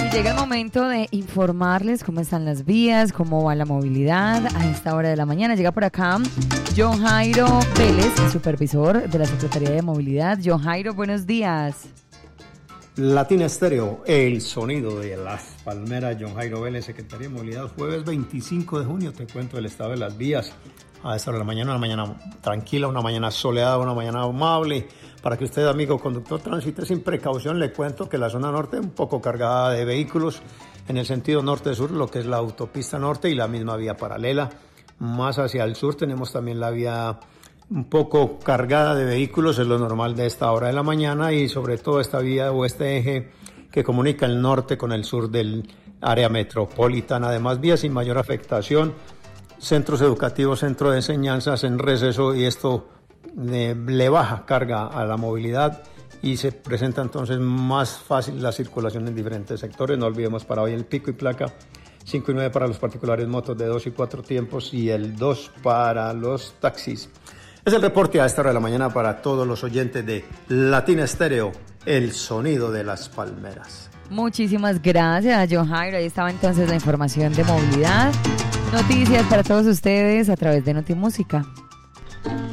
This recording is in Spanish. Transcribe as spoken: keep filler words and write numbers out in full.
Y llega el momento de informarles cómo están las vías, cómo va la movilidad a esta hora de la mañana. Llega por acá John Jairo Vélez, supervisor de la Secretaría de Movilidad. John Jairo, buenos días. Latina Estéreo, el sonido de las palmeras. John Jairo Vélez, Secretaría de Movilidad, jueves veinticinco de junio. Te cuento el estado de las vías a esta hora de la mañana, una mañana tranquila, una mañana soleada, una mañana amable. Para que usted, amigo conductor, transite sin precaución, le cuento que la zona norte un poco cargada de vehículos en el sentido norte-sur, lo que es la autopista norte y la misma vía paralela. Más hacia el sur tenemos también la vía un poco cargada de vehículos, es lo normal de esta hora de la mañana, y sobre todo esta vía o este eje que comunica el norte con el sur del área metropolitana. Además, vías sin mayor afectación, centros educativos, centros de enseñanzas en receso, y esto Le, le baja carga a la movilidad y se presenta entonces más fácil la circulación en diferentes sectores. No olvidemos para hoy el pico y placa cinco y nueve para los particulares, motos de dos y cuatro tiempos, y el dos para los taxis. Es el reporte a esta hora de la mañana para todos los oyentes de Latina Estéreo, el sonido de las palmeras. Muchísimas gracias, John Jairo. Ahí estaba entonces la información de movilidad. Noticias para todos ustedes a través de Notimúsica.